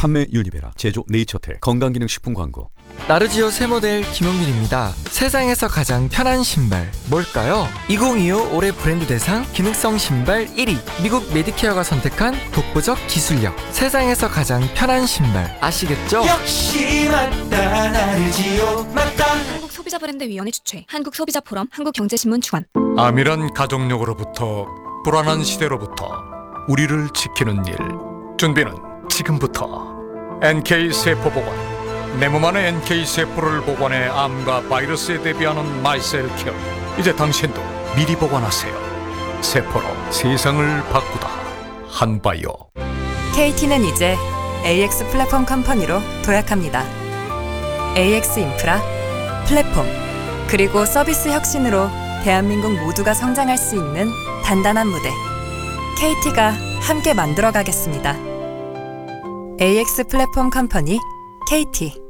판매 유니베라, 제조 네이처텔, 건강기능식품 광고. 나르지오 새 모델 김용민입니다. 세상에서 가장 편한 신발 뭘까요? 2025 올해 브랜드 대상 기능성 신발 1위, 미국 메디케어가 선택한 독보적 기술력. 세상에서 가장 편한 신발 아시겠죠? 역시 맞다, 나르지오 맞다. 한국소비자브랜드위원회 주최, 한국소비자포럼, 한국경제신문 주관. 암이란 가족력으로부터, 불안한 시대로부터 우리를 지키는 일. 준비는 지금부터. NK세포보건, 내 몸 안에 NK세포를 보관해 암과 바이러스에 대비하는 마이셀케어. 이제 당신도 미리 보관하세요. 세포로 세상을 바꾸다. 한바이오. KT는 이제 AX 플랫폼 컴퍼니로 도약합니다. AX 인프라, 플랫폼, 그리고 서비스 혁신으로 대한민국 모두가 성장할 수 있는 단단한 무대. KT가 함께 만들어 가겠습니다. AX 플랫폼 컴퍼니 KT.